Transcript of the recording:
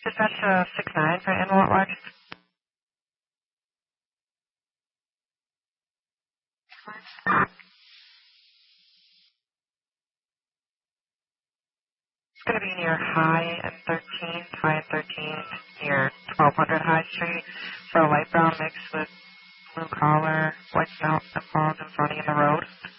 Dispatch 6-9 for animal at large. It's going to be near High and 13th, near 1200 High Street. So light brown mixed with blue collar, white snout, and falls in front of you in the road.